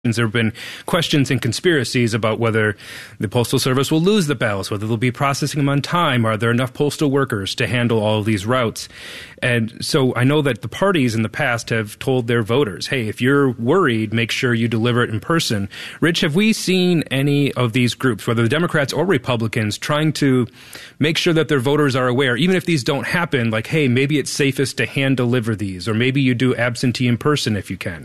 There have been questions and conspiracies about whether the Postal Service will lose the ballots, whether they'll be processing them on time, are there enough postal workers to handle all of these routes? And so I know that the parties in the past have told their voters, hey, if you're worried, make sure you deliver it in person. Rich, have we seen any of these groups, whether the Democrats or Republicans, trying to make sure that their voters are aware, even if these don't happen, like, hey, maybe it's safest to hand deliver these, or maybe you do absentee in person if you can?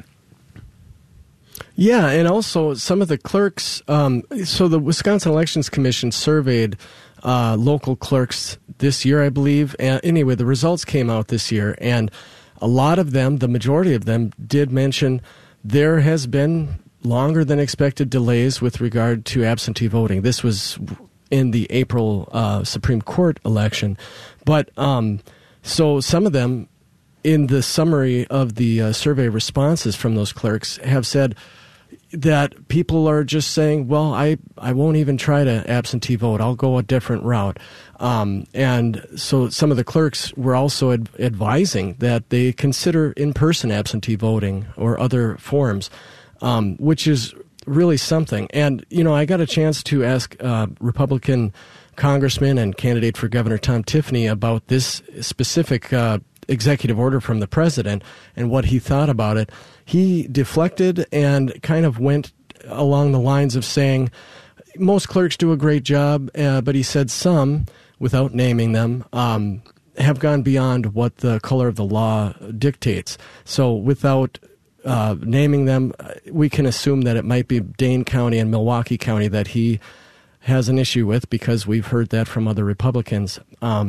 Yeah, and also some of the clerks, so the Wisconsin Elections Commission surveyed local clerks this year, I believe. Anyway, the results came out this year, and a lot of them, the majority of them, did mention there has been longer than expected delays with regard to absentee voting. This was in the April Supreme Court election. But so some of them, in the summary of the survey responses from those clerks, have said that people are just saying, well, I won't even try to absentee vote. I'll go a different route. And so some of the clerks were also advising that they consider in-person absentee voting or other forms, which is really something. And, you know, I got a chance to ask Republican Congressman and candidate for governor Tom Tiffany about this specific executive order from the president and what he thought about it. He deflected and kind of went along the lines of saying most clerks do a great job, but he said some, without naming them, have gone beyond what the color of the law dictates. So without naming them, we can assume that it might be Dane County and Milwaukee County that he has an issue with, because we've heard that from other Republicans.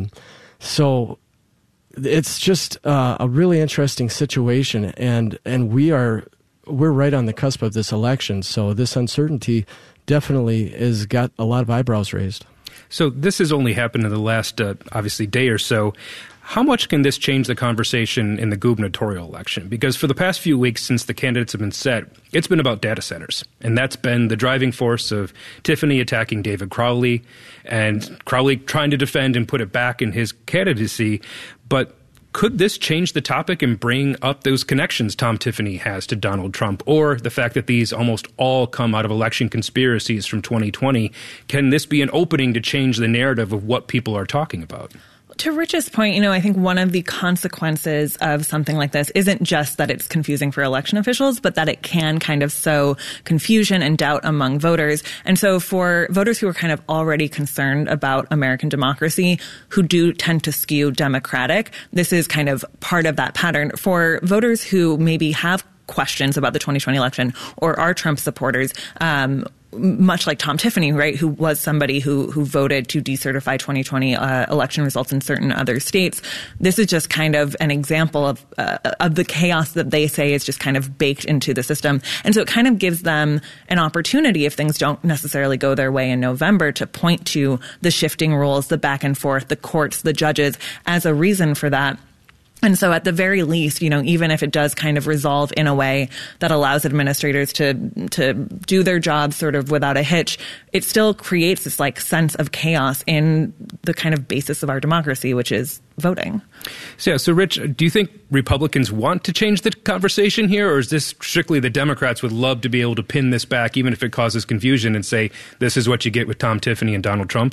So it's just a really interesting situation, and we're right on the cusp of this election. So this uncertainty definitely has got a lot of eyebrows raised. So this has only happened in the last, obviously, day or so. How much can this change the conversation in the gubernatorial election? Because for the past few weeks since the candidates have been set, it's been about data centers. And that's been the driving force of Tiffany attacking David Crowley and Crowley trying to defend and put it back in his candidacy. But could this change the topic and bring up those connections Tom Tiffany has to Donald Trump, or the fact that these almost all come out of election conspiracies from 2020? Can this be an opening to change the narrative of what people are talking about? To Rich's point, you know, I think one of the consequences of something like this isn't just that it's confusing for election officials, but that it can kind of sow confusion and doubt among voters. And so for voters who are kind of already concerned about American democracy, who do tend to skew Democratic, this is kind of part of that pattern. For voters who maybe have questions about the 2020 election or are Trump supporters, much like Tom Tiffany, right, who was somebody who voted to decertify 2020 election results in certain other states. This is just kind of an example of the chaos that they say is just kind of baked into the system. And so it kind of gives them an opportunity, if things don't necessarily go their way in November, to point to the shifting rules, the back and forth, the courts, the judges as a reason for that. And so at the very least, you know, even if it does kind of resolve in a way that allows administrators to do their jobs sort of without a hitch, it still creates this like sense of chaos in the kind of basis of our democracy, which is voting. So Rich, do you think Republicans want to change the conversation here, or is this strictly the Democrats would love to be able to pin this back, even if it causes confusion, and say this is what you get with Tom Tiffany and Donald Trump?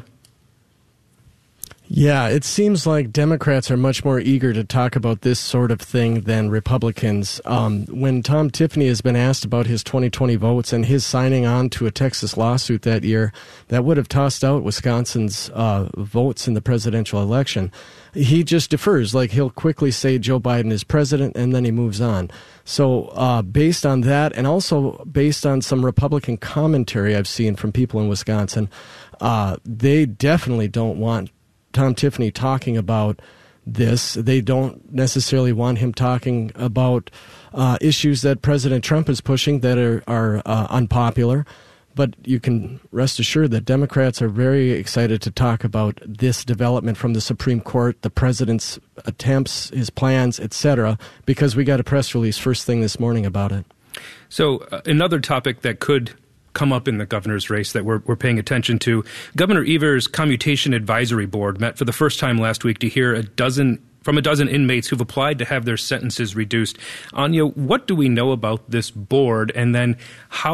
Yeah, it seems like Democrats are much more eager to talk about this sort of thing than Republicans. When Tom Tiffany has been asked about his 2020 votes and his signing on to a Texas lawsuit that year that would have tossed out Wisconsin's votes in the presidential election, he just defers. Like, he'll quickly say Joe Biden is president, and then he moves on. So based on that, and also based on some Republican commentary I've seen from people in Wisconsin, they definitely don't want Tom Tiffany talking about this. They don't necessarily want him talking about issues that President Trump is pushing that are unpopular. But you can rest assured that Democrats are very excited to talk about this development from the Supreme Court, the president's attempts, his plans, etc., because we got a press release first thing this morning about it. So another topic that could come up in the governor's race that we're paying attention to, Governor Evers' Commutation Advisory Board met for the first time last week to hear a dozen from a dozen inmates who've applied to have their sentences reduced. Anya, what do we know about this board? And then how